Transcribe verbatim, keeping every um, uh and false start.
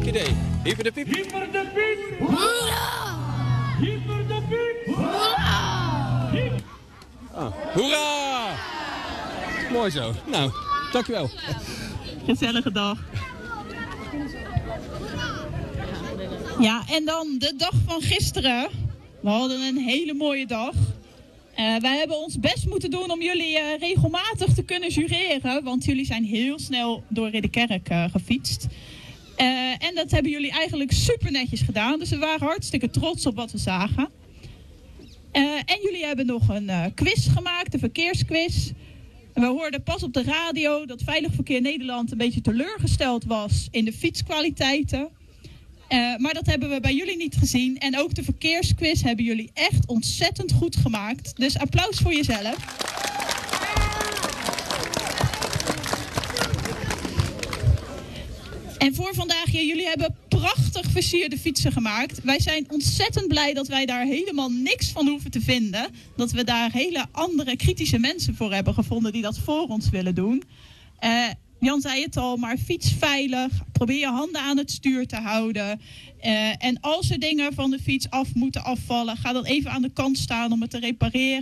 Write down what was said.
idee. Hyper de piep. Hyper de piep. Hoera! Hyper de piep. Hoera! Ah, hoera! Mooi zo. Nou, dankjewel. Gezellige dag. Ja, en dan de dag van gisteren. We hadden een hele mooie dag. Uh, wij hebben ons best moeten doen om jullie uh, regelmatig te kunnen jureren. Want jullie zijn heel snel door Ridderkerk uh, gefietst. Uh, en dat hebben jullie eigenlijk super netjes gedaan. Dus we waren hartstikke trots op wat we zagen. Uh, en jullie hebben nog een uh, quiz gemaakt, een verkeersquiz. We hoorden pas op de radio dat Veilig Verkeer Nederland een beetje teleurgesteld was in de fietskwaliteiten. Uh, maar dat hebben we bij jullie niet gezien. En ook de verkeersquiz hebben jullie echt ontzettend goed gemaakt. Dus applaus voor jezelf. En voor vandaag, ja, jullie hebben prachtig versierde fietsen gemaakt. Wij zijn ontzettend blij dat wij daar helemaal niks van hoeven te vinden. Dat we daar hele andere kritische mensen voor hebben gevonden die dat voor ons willen doen. Uh, Jan zei het al, maar fiets veilig. Probeer je handen aan het stuur te houden. Uh, en als er dingen van de fiets af moeten afvallen, ga dan even aan de kant staan om het te repareren.